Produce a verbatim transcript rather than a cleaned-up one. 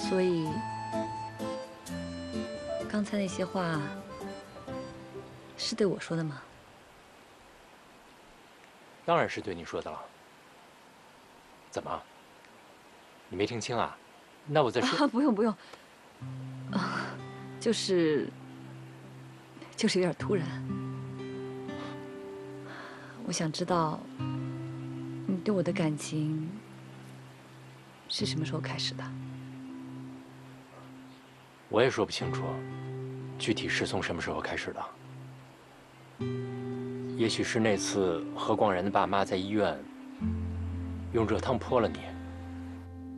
所以刚才那些话是对我说的吗？ 当然是对你说的了。怎么？你没听清啊？那我再说。 啊，不用不用，啊，就是就是有点突然。我想知道你对我的感情是什么时候开始的？ 我也说不清楚，具体是从什么时候开始的。也许是那次何广然的爸妈在医院用热汤泼了你。